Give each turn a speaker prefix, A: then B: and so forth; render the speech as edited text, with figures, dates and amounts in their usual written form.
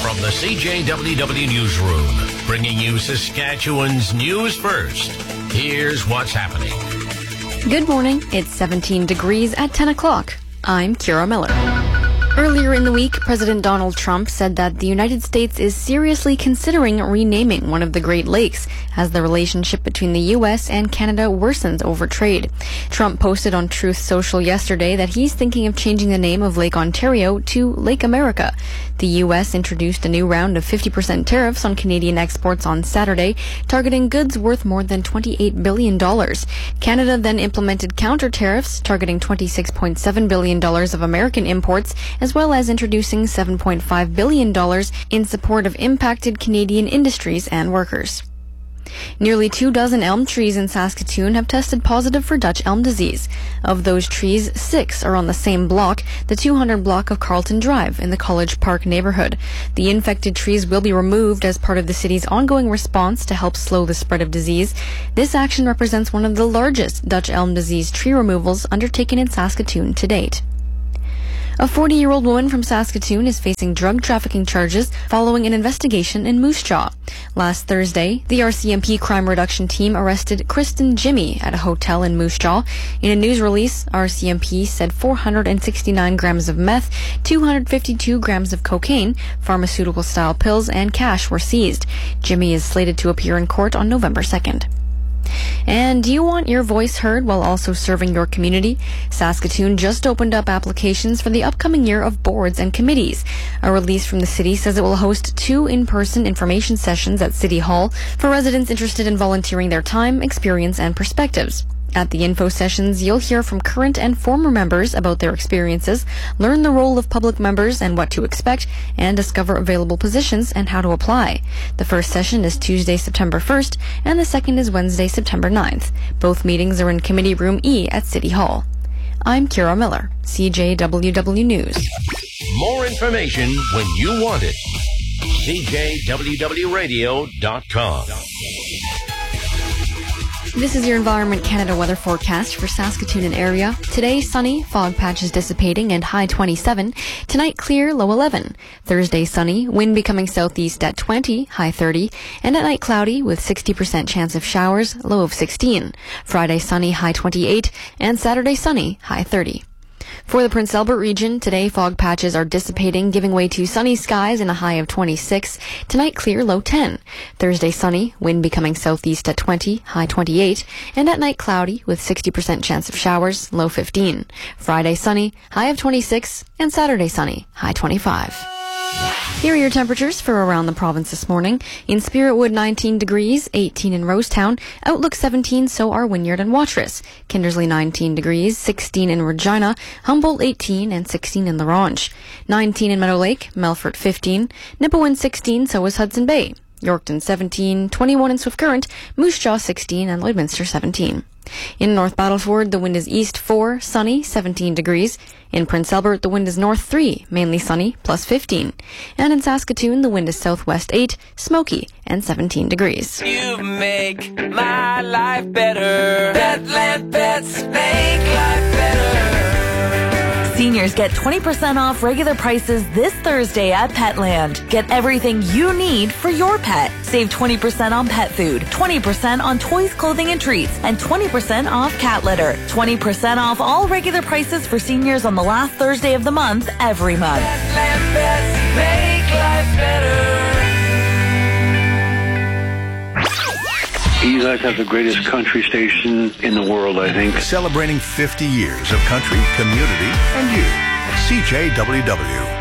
A: From the CJWW Newsroom, bringing you Saskatchewan's news first. Here's what's happening.
B: Good morning. It's 17 degrees at 10 o'clock. I'm Kira Miller. Earlier in the week, President Donald Trump said that the United States is seriously considering renaming one of the Great Lakes as the relationship between the U.S. and Canada worsens over trade. Trump posted on Truth Social yesterday that he's thinking of changing the name of Lake Ontario to Lake America. The U.S. introduced a new round of 50% tariffs on Canadian exports on Saturday, targeting goods worth more than $28 billion. Canada then implemented counter tariffs, targeting $26.7 billion of American imports, as well as introducing $7.5 billion in support of impacted Canadian industries and workers. Nearly 24 elm trees in Saskatoon have tested positive for Dutch elm disease. Of those trees, 6 are on the same block, the 200 block of Carlton Drive in the College Park neighborhood. The infected trees will be removed as part of the city's ongoing response to help slow the spread of disease. This action represents one of the largest Dutch elm disease tree removals undertaken in Saskatoon to date. A 40-year-old woman from Saskatoon is facing drug trafficking charges following an investigation in Moose Jaw. Last Thursday, the RCMP crime reduction team arrested Kristen Jimmy at a hotel in Moose Jaw. In a news release, RCMP said 469 grams of meth, 252 grams of cocaine, pharmaceutical-style pills, and cash were seized. Jimmy is slated to appear in court on November 2nd. And do you want your voice heard while also serving your community? Saskatoon just opened up applications for the upcoming year of boards and committees. A release from the city says it will host 2 in-person information sessions at City Hall for residents interested in volunteering their time, experience, and perspectives. At the info sessions, you'll hear from current and former members about their experiences, learn the role of public members and what to expect, and discover available positions and how to apply. The first session is Tuesday, September 1st, and the second is Wednesday, September 9th. Both meetings are in Committee Room E at City Hall. I'm Kira Miller, CJWW News.
A: More information when you want it. CJWWRadio.com.
B: This is your Environment Canada weather forecast for Saskatoon and area. Today, sunny, fog patches dissipating and high 27. Tonight, clear, low 11. Thursday, sunny, wind becoming southeast at 20, high 30. And at night, cloudy with 60% chance of showers, low of 16. Friday, sunny, high 28. And Saturday, sunny, high 30. For the Prince Albert region, today fog patches are dissipating, giving way to sunny skies and a high of 26. Tonight, clear, low 10. Thursday, sunny, wind becoming southeast at 20, high 28. And at night, cloudy with 60% chance of showers, low 15. Friday, sunny, high of 26. And Saturday, sunny, high 25. Here are your temperatures for around the province this morning. In Spiritwood, 19 degrees, 18 in Rosetown. Outlook, 17, so are Wynyard and Watrous. Kindersley, 19 degrees, 16 in Regina. Humboldt, 18, and 16 in La Ronge. 19 in Meadow Lake. Melfort, 15. Nipawin, 16, so is Hudson Bay. Yorkton, 17. 21 in Swift Current. Moose Jaw, 16, and Lloydminster, 17. In North Battleford, the wind is east 4, sunny, 17 degrees. In Prince Albert, the wind is north 3, mainly sunny, plus 15. And in Saskatoon, the wind is southwest 8, smoky, and 17 degrees.
C: You make my life better. Petland Pets make life better.
D: Seniors get 20% off regular prices this Thursday at Petland. Get everything you need for your pet. Save 20% on pet food, 20% on toys, clothing, and treats, and 20% off cat litter. 20% off all regular prices for seniors on the last Thursday of the month, every month.
C: Petland Pets make life better.
E: You guys have the greatest country station in the world, I think.
F: Celebrating 50 years of country, community, and you. CJWW.